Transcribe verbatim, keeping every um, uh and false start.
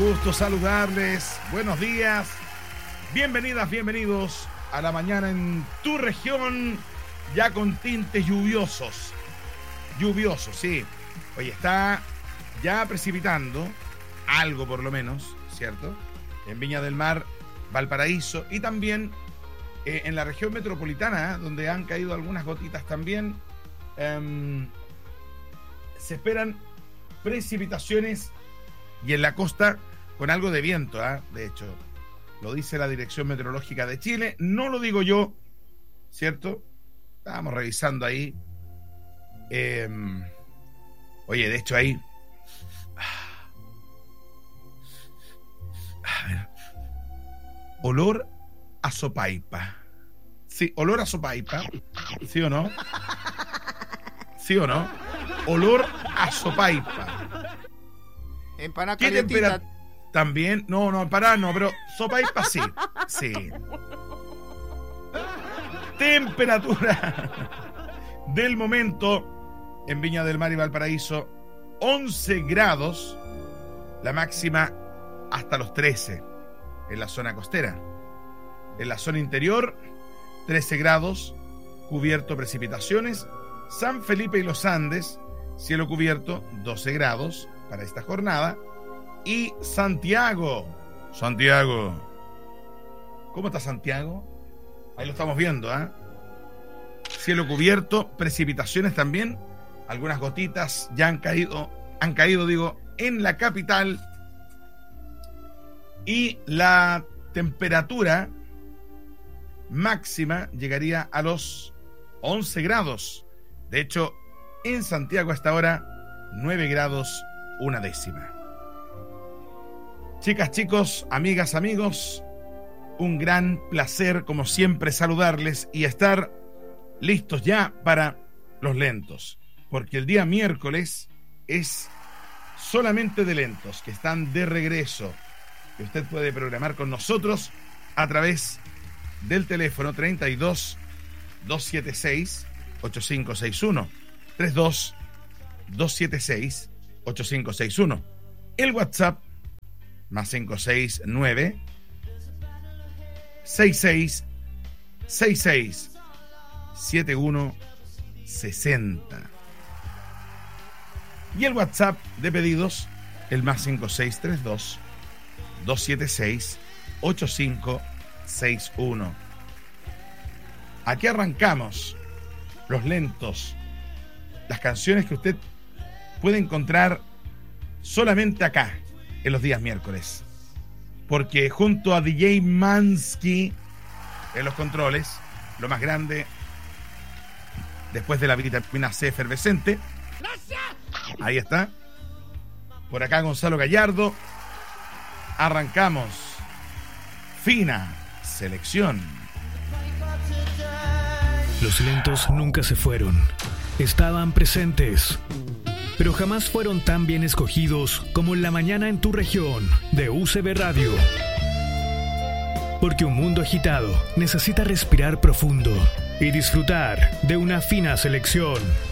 gusto saludarles. Buenos días. Bienvenidas, bienvenidos a la mañana en tu región, ya con tintes lluviosos. Lluviosos, sí. Oye, está ya precipitando, algo por lo menos, ¿cierto? En Viña del Mar, Valparaíso y también eh, en la región metropolitana, ¿eh? Donde han caído algunas gotitas también. Eh, se esperan precipitaciones y en la costa con algo de viento, ¿eh? De hecho, lo dice la Dirección Meteorológica de Chile, no lo digo yo, ¿cierto? Estábamos revisando ahí. Eh, oye, de hecho ahí... A ver. Olor a sopaipa. Sí, olor a sopaipa. ¿Sí o no? ¿Sí o no? Olor a sopaipa. Empanada ¿Qué calientita. temperatura? También, no, no, empanada no, pero sopaipa sí. Sí. Temperatura del momento en Viña del Mar y Valparaíso, once grados, la máxima hasta los trece en la zona costera. En la zona interior, trece grados, cubierto precipitaciones. San Felipe y los Andes, cielo cubierto, doce grados para esta jornada. Y Santiago, Santiago, ¿cómo está Santiago? Ahí lo estamos viendo, ¿eh? Cielo cubierto, precipitaciones también, algunas gotitas ya han caído, han caído, digo, en la capital. Y la temperatura máxima llegaría a los once grados. De hecho, en Santiago a esta hora, nueve grados, una décima. Chicas, chicos, amigas, amigos, un gran placer, como siempre, saludarles y estar listos ya para los lentos, porque el día miércoles es solamente de lentos, que están de regreso, que usted puede programar con nosotros a través del teléfono treinta y dos, doscientos setenta y seis, ochenta y cinco sesenta y uno, treinta y dos, doscientos setenta y seis, ochenta y cinco sesenta y uno, el WhatsApp más cinco seis nueve, seis seis seis seis, siete uno sesenta. Y el WhatsApp de pedidos, el más cinco seis tres dos, doscientos setenta y seis, ochenta y cinco sesenta y uno. Aquí arrancamos los lentos, las canciones que usted puede encontrar solamente acá en los días miércoles, porque junto a D J Mansky en los controles, lo más grande después de la vitamina C efervescente, ahí está, por acá Gonzalo Gallardo, arrancamos fina selección. Los lentos nunca se fueron, estaban presentes, pero jamás fueron tan bien escogidos como en la mañana en tu región de U C B Radio. Porque un mundo agitado necesita respirar profundo y disfrutar de una fina selección.